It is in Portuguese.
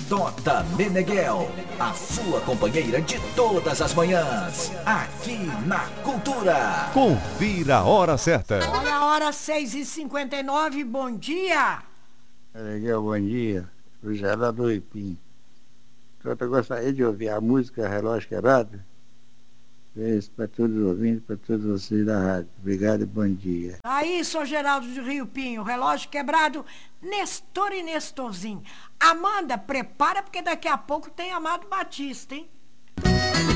Tota Meneghel, a sua companheira de todas as manhãs, aqui na Cultura. Confira a hora certa. Olha a hora, 6h59, bom dia. Meneghel, bom dia. O Geraldo do Ipim. Eu gostaria de ouvir a música Relógio Quebrado. Beijo para todos os ouvintes, para todos vocês da rádio. Obrigado e bom dia. Aí, sou Geraldo de Rio Pinho, relógio quebrado, Nestor e Nestorzinho. Amanda, prepara porque daqui a pouco tem Amado Batista, hein?